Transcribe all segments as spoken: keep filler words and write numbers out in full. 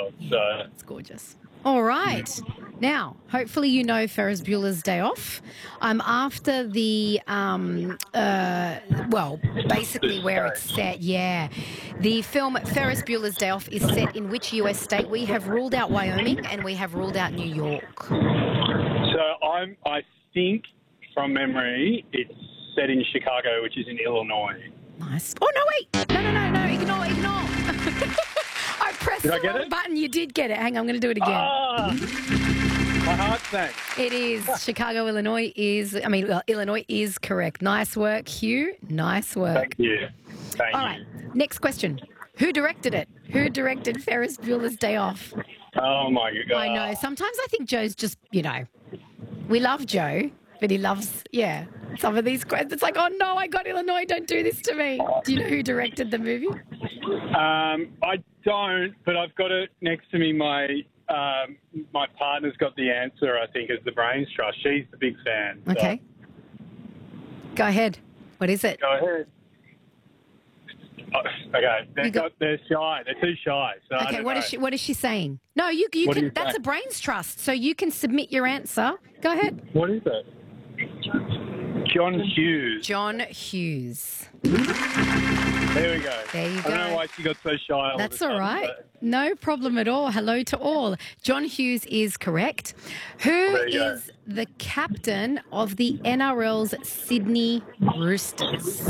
world. So It's gorgeous. All right. Now, hopefully you know Ferris Bueller's Day Off. I'm after the, um, uh, well, basically where it's set, yeah. The film Ferris Bueller's Day Off is set in which U S state? We have ruled out Wyoming and we have ruled out New York. So I'm, I think, from memory, it's set in Chicago, which is in Illinois. Nice. Oh, no, wait. No, no, no, no. Ignore, ignore. I pressed Did the I get wrong it? button. You did get it. Hang on, I'm going to do it again. Ah, my heart sank. It is. Chicago, Illinois is, I mean, well, Illinois is correct. Nice work, Hugh. Nice work. Thank you. Thank All you. right. Next question. Who directed it? Who directed Ferris Bueller's Day Off? Oh, my God. I know. Sometimes I think Joe's just, you know, we love Joe, but he loves, yeah, some of these questions. It's like, oh, no, I got Illinois. Don't do this to me. Do you know who directed the movie? Um, I don't, but I've got it next to me. My um, my partner's got the answer, I think, is the Brains Trust. She's the big fan. so- Okay. Go ahead. What is it? Go ahead. Oh, okay, they're, You got- got, they're shy. They're too shy. So I Okay, don't what know. is she? What is she saying? No, you, you What do can. you That's say? a brains trust, so you can submit your answer. Go ahead. What is it? John Hughes. John Hughes. There we go. There you I don't know go. why she got so shy. All That's of a all sudden, right. but- No problem at all. Hello to all. John Hughes is correct. Who There you go. is the captain of the N R L's Sydney Roosters?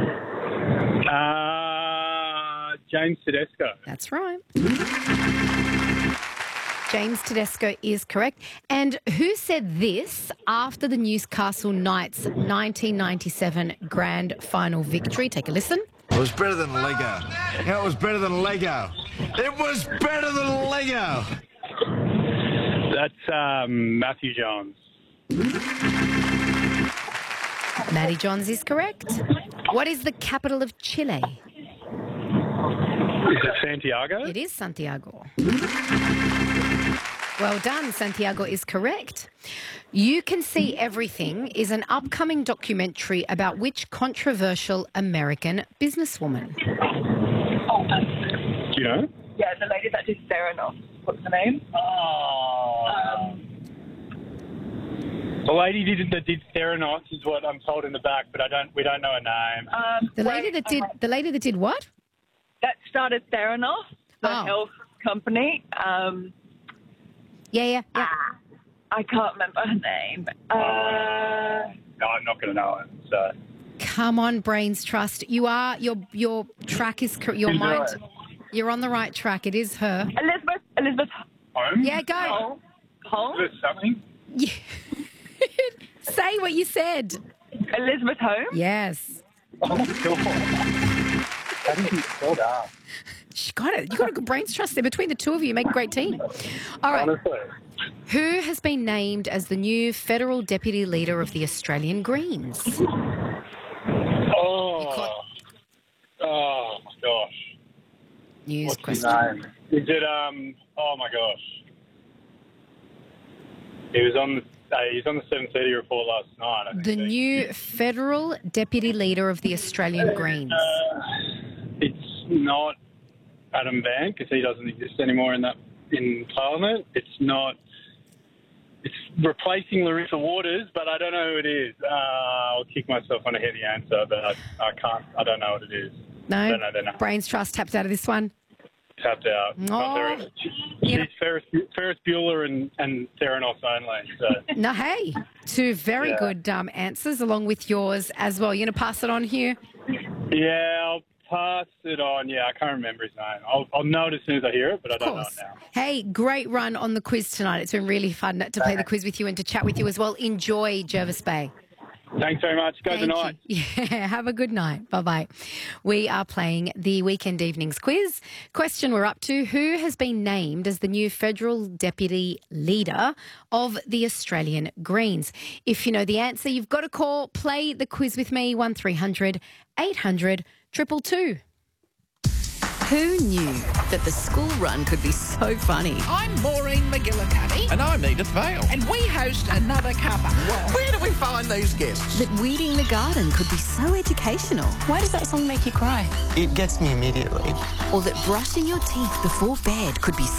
Uh, James Tedesco. That's right. James Tedesco is correct. And who said this after the Newcastle Knights nineteen ninety-seven grand final victory? Take a listen. It was better than Lego. It was better than Lego. It was better than Lego. That's um, Matthew Jones. Matty Johns is correct. What is the capital of Chile? Is it Santiago? It is Santiago. Well done. Santiago is correct. You Can See Everything is an upcoming documentary about which controversial American businesswoman? Do you know? Yeah, the lady that did Theranos. What's her name? Oh. Um, the lady did, that did Theranos is what I'm told in the back, but I don't. We don't know her name. um, The lady wait, that did okay. the lady that did what? that started Theranos, the Oh. health company. Um, Yeah, yeah, yeah. ah, I can't remember her name. Uh, No, I'm not going to know it. So Come on, Brains Trust. You are your your track is cor- your Who's mind. right? You're on the right track. It is her. Elizabeth. Elizabeth. home. Yeah, go. Holmes. Holmes. Is it something? Yeah. Say what you said. Elizabeth Holmes. Yes. Oh my god! How did you spell that? She got it. You got a good brains trust there. Between the two of you, you make a great team. All right. Honestly. Who has been named as the new federal deputy leader of the Australian Greens? Oh. caught- Oh my gosh. News What's his question. name? Is it um? Oh my gosh. He was on the. Uh, he was on the seven thirty report last night. I think. The new federal deputy leader of the Australian Greens. Uh, it's not Adam Bank because he doesn't exist anymore in that in Parliament. It's not. It's replacing Larissa Waters, but I don't know who it is. Uh, I'll kick myself when I hear the answer, but I, I can't. I don't know what it is. I No? don't know their name. Brains Trust tapped out of this one. Tapped out. Oh. Not Theranos. Yeah. She's Ferris, Ferris Bueller and, and Theranos only. So. No, hey, two very Yeah. good um, answers along with yours as well. You're going to pass it on here? Yeah, I'll pass it on. Yeah, I can't remember his name. I'll, I'll know it as soon as I hear it, but I Of don't know it course. now. Hey, great run on the quiz tonight. It's been really fun to play the quiz with you and to chat with you as well. Enjoy Jervis Bay. Thanks very much. Go Thank tonight. you. Yeah, have a good night. Bye-bye. We are playing the Weekend Evenings quiz. Question we're up to, who has been named as the new federal deputy leader of the Australian Greens? If you know the answer, you've got to call, play the quiz with me, one three hundred eight hundred two two two. Who knew that the school run could be so funny? I'm Maureen McGillicuddy. And I'm Edith Vale. And we host another cuppa. Well, Where do we find these guests? That weeding the garden could be so educational? Why does that song make you cry? It gets me immediately. Or that brushing your teeth before bed could be